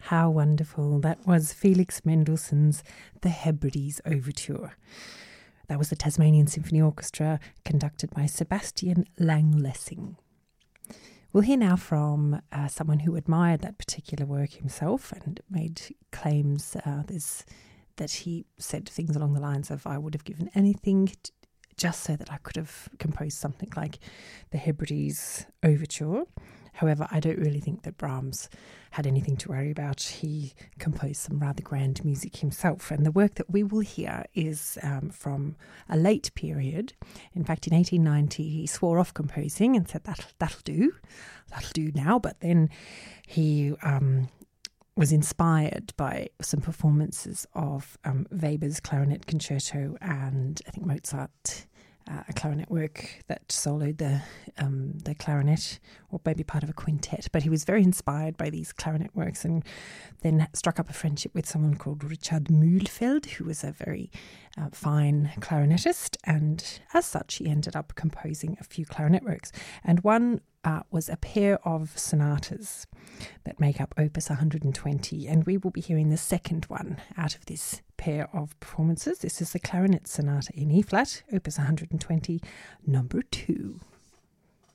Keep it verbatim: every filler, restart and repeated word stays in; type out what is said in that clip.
How wonderful. That was Felix Mendelssohn's The Hebrides Overture. That was the Tasmanian Symphony Orchestra, conducted by Sebastian Langlessing. We'll hear now from uh, someone who admired that particular work himself and made claims uh, this, that he said things along the lines of, I would have given anything t- just so that I could have composed something like the Hebrides Overture. However, I don't really think that Brahms had anything to worry about. He composed some rather grand music himself. And the work that we will hear is um, from a late period. In fact, in eighteen ninety, he swore off composing and said, that'll, that'll do. That'll do now. But then he um, was inspired by some performances of um, Weber's Clarinet Concerto and I think Mozart, Uh, a clarinet work that soloed the um, the clarinet, or maybe part of a quintet. But he was very inspired by these clarinet works and then struck up a friendship with someone called Richard Mühlfeld, who was a very uh, fine clarinetist. And as such, he ended up composing a few clarinet works. And one uh, was a pair of sonatas that make up Opus one hundred twenty. And we will be hearing the second one out of this pair of performances. This is the Clarinet Sonata in E flat, Opus one hundred twenty, number two.